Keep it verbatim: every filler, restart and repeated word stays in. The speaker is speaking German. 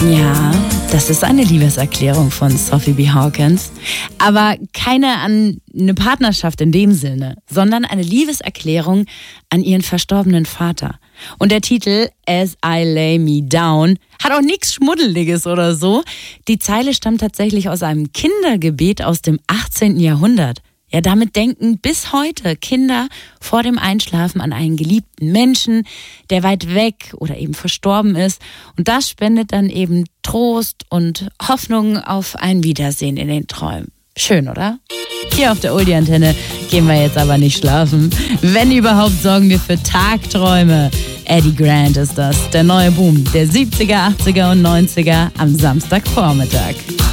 Ja, das ist eine Liebeserklärung von Sophie B. Hawkins. Aber keine an eine Partnerschaft in dem Sinne, sondern eine Liebeserklärung an ihren verstorbenen Vater. Und der Titel As I Lay Me Down hat auch nichts Schmuddeliges oder so. Die Zeile stammt tatsächlich aus einem Kindergebet aus dem achtzehnten Jahrhundert. Ja, damit denken bis heute Kinder vor dem Einschlafen an einen geliebten Menschen, der weit weg oder eben verstorben ist. Und das spendet dann eben Trost und Hoffnung auf ein Wiedersehen in den Träumen. Schön, oder? Hier auf der Oldie-Antenne gehen wir jetzt aber nicht schlafen. Wenn überhaupt, sorgen wir für Tagträume. Eddie Grant ist das, der neue Boom der siebziger, achtziger und neunziger am Samstagvormittag.